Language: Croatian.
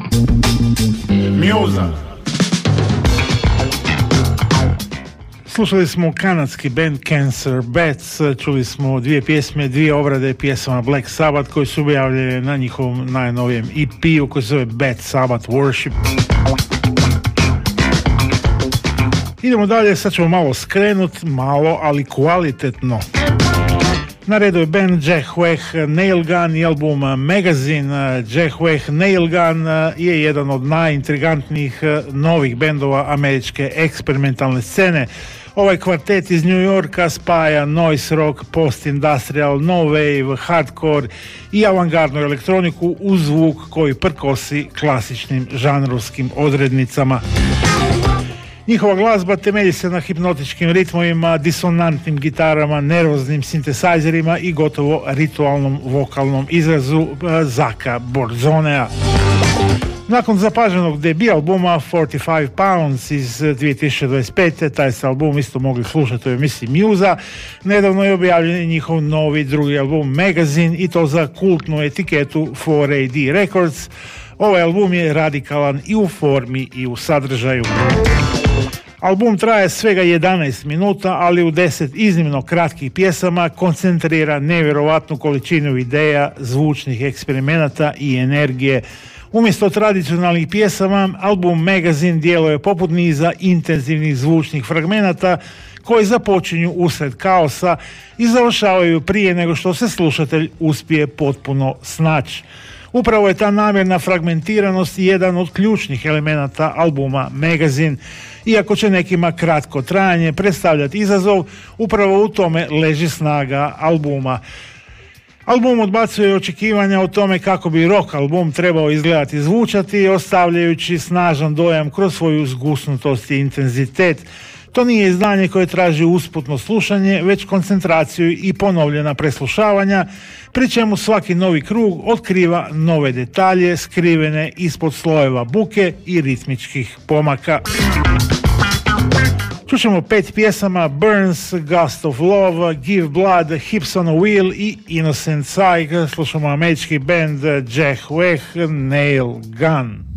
Mjuza. Slušali smo kanadski band Cancer Bats, čuli smo dvije pjesme, dvije obrade pjesama Black Sabbath koji su objavljene na njihovom najnovijem EP-u koji se zove Bad Sabbath Worship. Idemo dalje, sad ćemo malo skrenut, malo, ali kvalitetno. Na redu je band Jack Wagg Nailgun i album Magazine. Jack Wagg Nailgun je jedan od najintrigantnijih novih bendova američke eksperimentalne scene. Ovaj kvartet iz New Yorka spaja noise rock, post-industrial, no wave, hardcore i avangardnu elektroniku uz zvuk koji prkosi klasičnim žanrovskim odrednicama. Njihova glazba temelji se na hipnotičkim ritmovima, disonantnim gitarama, nervoznim sintesajzerima i gotovo ritualnom vokalnom izrazu Zaka Borzonea. Nakon zapaženog debi albuma 45 Pounds iz 2025. taj se album isto mogli slušati u emisiji Mjuza. Nedavno je objavljen njihov novi drugi album Magazine i to za kultnu etiketu 4AD Records. Ovaj album je radikalan i u formi i u sadržaju. Album traje svega 11 minuta, ali u 10 iznimno kratkih pjesama koncentrira nevjerovatnu količinu ideja, zvučnih eksperimenata i energije. Umjesto tradicionalnih pjesama, album Magazine djeluje poput niza intenzivnih zvučnih fragmenata koji započinju usred kaosa i završavaju prije nego što se slušatelj uspije potpuno snaći. Upravo je ta namjerna fragmentiranost jedan od ključnih elemenata albuma Magazine. Iako će nekima kratko trajanje predstavljati izazov, upravo u tome leži snaga albuma. Album odbacuje očekivanja o tome kako bi rock album trebao izgledati i zvučati, ostavljajući snažan dojam kroz svoju zgusnutost i intenzitet. To nije izdanje koje traži usputno slušanje, već koncentraciju i ponovljena preslušavanja, pri čemu svaki novi krug otkriva nove detalje skrivene ispod slojeva buke i ritmičkih pomaka. Čućemo 5 pjesama: Burns, Gust of Love, Give Blood, Hips on a Wheel i Innocent Psych. Slušamo američki band Jack Wagg Nailgun.